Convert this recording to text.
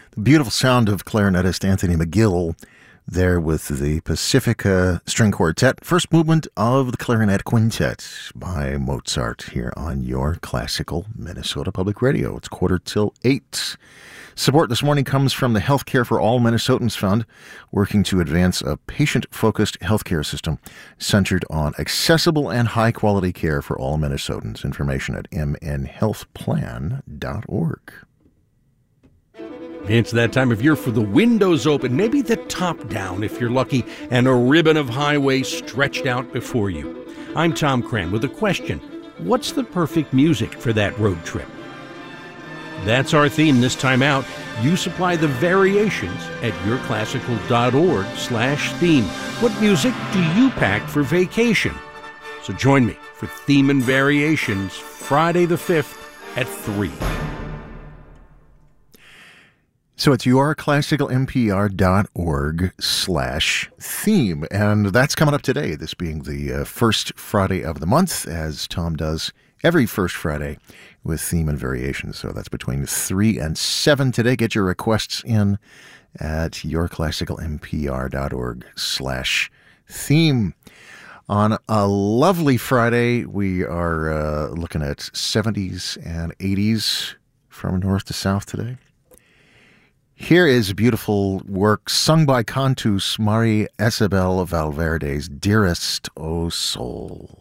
The beautiful sound of clarinetist Anthony McGill there with the Pacifica String Quartet, first movement of the Clarinet Quintet by Mozart here on your classical Minnesota Public Radio. It's 7:45. Support this morning comes from the Healthcare for All Minnesotans Fund, working to advance a patient-focused healthcare system centered on accessible and high-quality care for all Minnesotans. Information at mnhealthplan.org. It's that time of year for the windows open, maybe the top down if you're lucky, and a ribbon of highway stretched out before you. I'm Tom Cran with a question. What's the perfect music for that road trip? That's our theme this time out. You supply the variations at yourclassical.org/theme. What music do you pack for vacation? So join me for Theme and Variations Friday the 5th at 3. So it's yourclassicalnpr.org/theme. And that's coming up today, this being the first Friday of the month, as Tom does every first Friday with Theme and Variations. So that's between 3 and 7 today. Get your requests in at yourclassicalnpr.org/theme. On a lovely Friday, we are looking at 70s and 80s from north to south today. Here is beautiful work sung by Cantus Maria Isabel Valverde's Dearest, O Soul.